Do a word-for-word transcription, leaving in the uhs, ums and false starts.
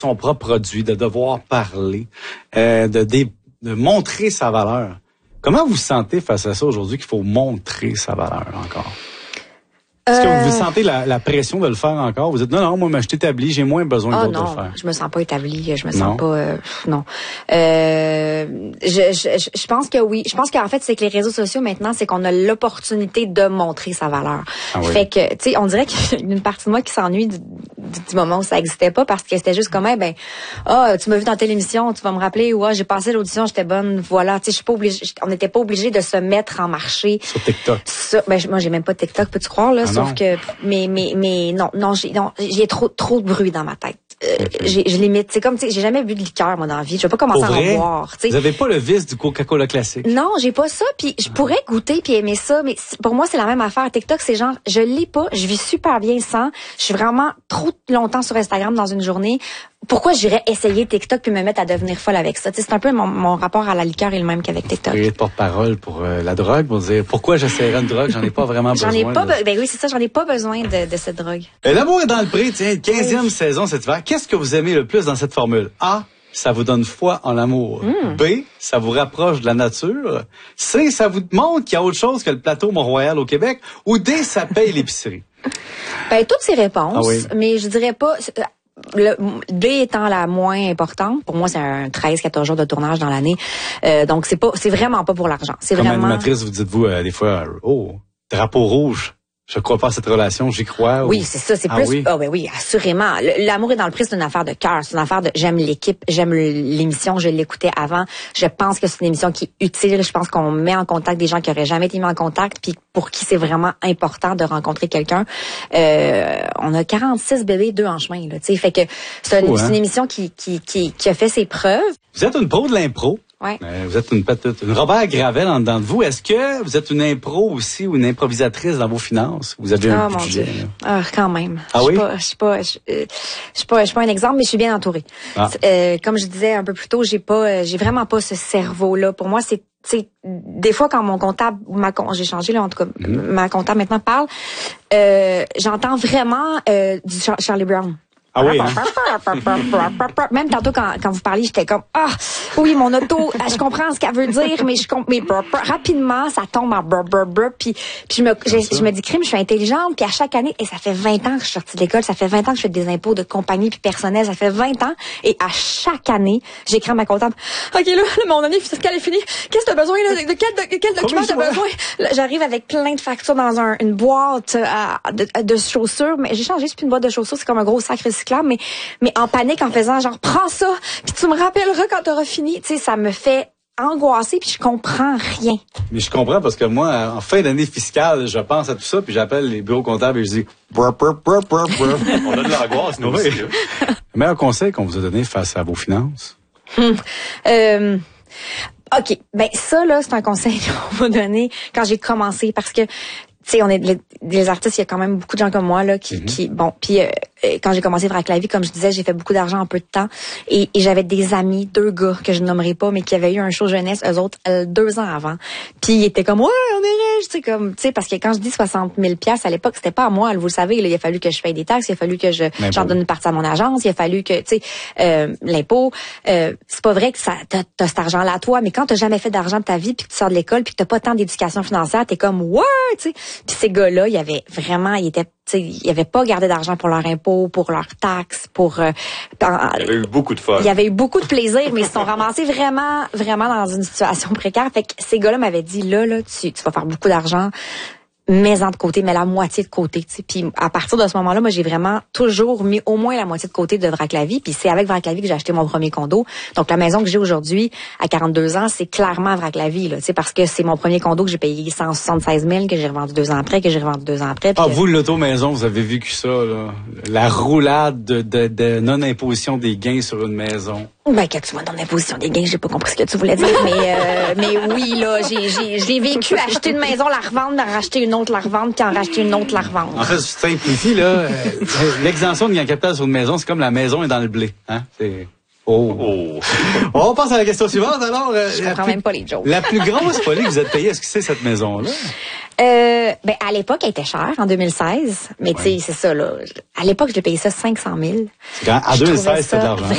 son propre produit, de devoir parler, euh, de, de, de montrer sa valeur. Comment vous vous sentez face à ça aujourd'hui qu'il faut montrer sa valeur encore? Est-ce que vous, vous sentez la, la pression de le faire encore? Vous dites, non, non, moi, je suis établi, j'ai moins besoin oh, d'autres non, de le faire. Je me sens pas établie, je me non. sens pas, euh, non. Euh, je, je, je pense que oui. Je pense qu'en fait, c'est que les réseaux sociaux, maintenant, c'est qu'on a l'opportunité de montrer sa valeur. Ah oui. Fait que, tu sais, on dirait qu'il y a une partie de moi qui s'ennuie du, du, du moment où ça existait pas parce que c'était juste comme, eh ben, ah, oh, tu m'as vu dans telle émission, tu vas me rappeler, ou ah, j'ai passé l'audition, j'étais bonne, voilà. Tu sais, je suis pas obligée, on n'était pas obligé de se mettre en marché. Sur TikTok. Sur, ben, moi, j'ai même pas de TikTok, peux-tu croire, là, ah, sauf non. que, mais, mais, mais, non, non, j'ai, non, j'ai trop, trop de bruit dans ma tête. Euh, okay. j'ai, je limite. C'est comme, tu sais, j'ai jamais bu de liqueur, moi, dans la vie. Je vais pas commencer à en boire, tu sais. Vous avez pas le vice du Coca-Cola classique? Non, j'ai pas ça, puis je pourrais goûter puis aimer ça, mais pour moi, c'est la même affaire. TikTok, c'est genre, je l'ai pas, je vis super bien sans. Je suis vraiment trop longtemps sur Instagram dans une journée. Pourquoi j'irais essayer TikTok puis me mettre à devenir folle avec ça? T'sais, c'est un peu mon, mon rapport à la liqueur est le même qu'avec TikTok. Vous porte-parole pour euh, la drogue, pour dire pourquoi j'essaierais une drogue, j'en ai pas vraiment j'en besoin. Ai pas de... be- ben oui, c'est ça, j'en ai pas besoin de, de cette drogue. Et l'amour est dans le pré, tiens, quinzième oui. saison cet hiver. Qu'est-ce que vous aimez le plus dans cette formule? A, ça vous donne foi en l'amour. Mm. B, ça vous rapproche de la nature. C, ça vous montre qu'il y a autre chose que le plateau Mont-Royal au Québec. Ou D, ça paye l'épicerie. Ben, toutes ces réponses, ah oui. mais je dirais pas... Le D étant la moins importante, pour moi c'est un treize quatorze jours de tournage dans l'année. Euh, donc c'est pas c'est vraiment pas pour l'argent. C'est Comme vraiment animatrice, vous dites-vous euh, des fois oh, drapeau rouge. Je crois pas à cette relation, j'y crois. Oui, ou... c'est ça, c'est ah plus oui? oh ben oui, assurément. L'amour est dans le prix, c'est une affaire de cœur, c'est une affaire de j'aime l'équipe, j'aime l'émission, je l'écoutais avant. Je pense que c'est une émission qui est utile, je pense qu'on met en contact des gens qui auraient jamais été mis en contact puis pour qui c'est vraiment important de rencontrer quelqu'un. Euh, on a quarante-six bébés, deux en chemin là, tu sais, fait que c'est une, oh, hein? une émission qui, qui qui qui a fait ses preuves. Vous êtes une pro de l'impro. Ouais. Euh, vous êtes une petite, une Robert Gravel en dedans de vous. Est-ce que vous êtes une impro aussi ou une improvisatrice dans vos finances? Vous avez un oh, budget? Mon Dieu. Ah, quand même. Ah je oui? Je suis pas, je suis pas, je suis pas, je suis pas un exemple, mais je suis bien entourée. Ah. Euh, comme je disais un peu plus tôt, j'ai pas, j'ai vraiment pas ce cerveau-là. Pour moi, c'est, tu sais, des fois quand mon comptable, ma, j'ai changé là, en tout cas, mm-hmm. ma comptable maintenant parle, euh, j'entends vraiment euh, du Charlie Brown. Ah oui. Hein? Même tantôt quand, quand vous parliez, j'étais comme ah oui mon auto, je comprends ce qu'elle veut dire, mais je comprends mais rapidement ça tombe en brr brr brr puis puis je me je, je me dis crime, je suis intelligente puis à chaque année et ça fait vingt ans que je suis sortie de l'école, ça fait vingt ans que je fais des impôts de compagnie puis personnel, ça fait vingt ans et à chaque année j'écris à ma comptable ok là, là mon année fiscale est finie, qu'est-ce que t'as besoin là, de, de quel de, quel document t'as besoin là, j'arrive avec plein de factures dans un, une boîte à, de, de chaussures, mais j'ai changé c'est plus une boîte de chaussures, c'est comme un gros sac mais mais en panique en faisant genre prends ça puis tu me rappelleras quand t'auras fini, tu sais ça me fait angoisser puis je comprends rien. Mais je comprends parce que moi en fin d'année fiscale, je pense à tout ça puis j'appelle les bureaux comptables et je dis brr, brr, brr, brr, brr. On a de l'angoisse nous aussi. Le meilleur conseil qu'on vous a donné face à vos finances? Hum, euh, OK, ben ça là, c'est un conseil qu'on m'a donné quand j'ai commencé parce que tu sais, on est les, les artistes, il y a quand même beaucoup de gens comme moi là qui, mm-hmm. qui bon, puis euh, quand j'ai commencé Vrac la vie, comme je disais, j'ai fait beaucoup d'argent en peu de temps et, et j'avais des amis, deux gars que je nommerai pas, mais qui avaient eu un show jeunesse, eux autres euh, deux ans avant. Puis ils étaient comme ouais, on est riches, tu sais comme, tu sais parce que quand je dis soixante mille piastres à l'époque, c'était pas à moi, vous le savez, là, il a fallu que je paye des taxes, il a fallu que je j'en donne une partie à mon agence, il a fallu que tu sais euh, l'impôt, euh, c'est pas vrai que ça t'as, t'as cet argent là à toi, mais quand t'as jamais fait d'argent de ta vie puis que tu sors de l'école puis que t'as pas tant d'éducation financière, t'es comme ouais, tu sais. Puis ces gars-là, il y avait vraiment, ils étaient, tu sais, ils avaient pas gardé d'argent pour leur impôt, pour leurs taxes, pour. Euh, dans, il y avait eu beaucoup de fun. Il y avait eu beaucoup de plaisir, mais ils se sont ramassés vraiment, vraiment dans une situation précaire. Fait que ces gars-là m'avaient dit là, là, tu, tu vas faire beaucoup d'argent. Mets-en de côté, mets la moitié de côté. Tu sais. Puis à partir de ce moment-là, moi, j'ai vraiment toujours mis au moins la moitié de côté de Vrac la vie. Puis c'est avec Vrac la vie que j'ai acheté mon premier condo. Donc la maison que j'ai aujourd'hui, à quarante-deux ans, c'est clairement Vrac la vie. Là, tu sais, parce que c'est mon premier condo que j'ai payé cent soixante-seize mille, que j'ai revendu deux ans après, que j'ai revendu deux ans après. Ah, que... vous, l'auto-maison, vous avez vécu ça, là. La roulade de, de, de non-imposition des gains sur une maison. Ben, que tu vois dans l'imposition des gains, j'ai pas compris ce que tu voulais dire, mais euh, mais oui, là, j'ai j'ai je l'ai vécu, acheter une maison, la revendre, en racheter une autre, la revendre, puis en racheter une autre, la revendre. En fait, je simplifie, là, euh, l'exemption de gain capital sur une maison, c'est comme la maison est dans le blé, hein, c'est... Oh. oh. On passe à la question suivante, alors. Euh, je comprends plus, même pas les jokes. La plus grosse folie que vous êtes payée, est-ce que c'est cette maison-là? Euh, ben, à l'époque, elle était chère, en deux mille seize. Mais, ouais. tu sais, c'est ça, là. À l'époque, je l'ai payé ça cinq cent mille. C'est quand, en deux mille seize, c'était de l'argent.